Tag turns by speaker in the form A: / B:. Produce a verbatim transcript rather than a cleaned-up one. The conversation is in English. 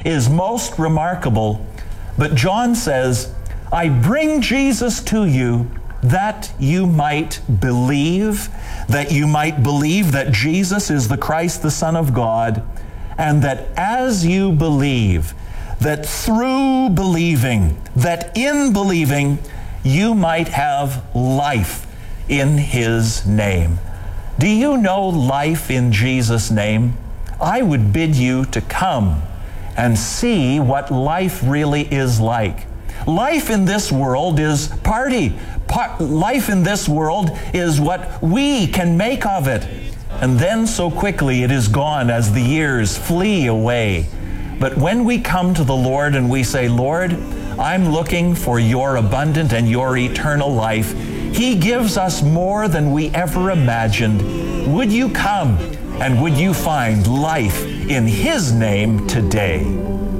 A: is most remarkable. But John says, I bring Jesus to you that you might believe, that you might believe that Jesus is the Christ, the Son of God, and that as you believe, that through believing, that in believing, you might have life in His name. Do you know life in Jesus' name? I would bid you to come and see what life really is like. Life in this world is party. Pa- life in this world is what we can make of it. And then so quickly it is gone as the years flee away. But when we come to the Lord and we say, Lord, I'm looking for your abundant and your eternal life, He gives us more than we ever imagined. Would you come and would you find life in His name today?